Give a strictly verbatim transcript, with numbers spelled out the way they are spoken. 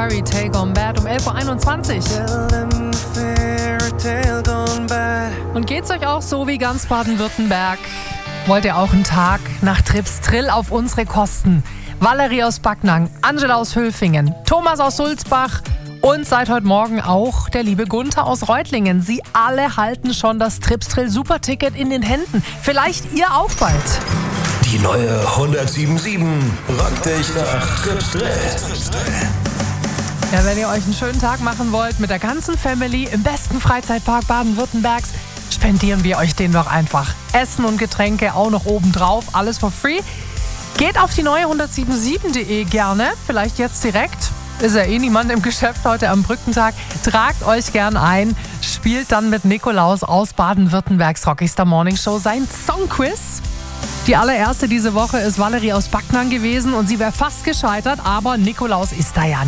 Fairy Tale Gone Bad um elf Uhr einundzwanzig. Und geht's euch auch so wie ganz Baden-Württemberg? Wollt ihr auch einen Tag nach Trips Trill auf unsere Kosten? Valerie aus Backnang, Angela aus Hülfingen, Thomas aus Sulzbach und seit heute Morgen auch der liebe Gunther aus Reutlingen. Sie alle halten schon das Trips Trill Superticket in den Händen. Vielleicht ihr auch bald. Die neue hundertsieben rockt dich nach Trips Trill. Ja, wenn ihr euch einen schönen Tag machen wollt mit der ganzen Family im besten Freizeitpark Baden-Württembergs, spendieren wir euch den doch einfach. Essen und Getränke auch noch obendrauf, alles for free. Geht auf die neue hundertsiebenundsiebzig punkt de gerne, vielleicht jetzt direkt. Ist ja eh niemand im Geschäft heute am Brückentag. Tragt euch gern ein, spielt dann mit Nikolaus aus Baden-Württembergs Rocky Star Morning Show sein Songquiz. Die allererste diese Woche ist Valerie aus Backnang gewesen und sie wäre fast gescheitert, aber Nikolaus ist da ja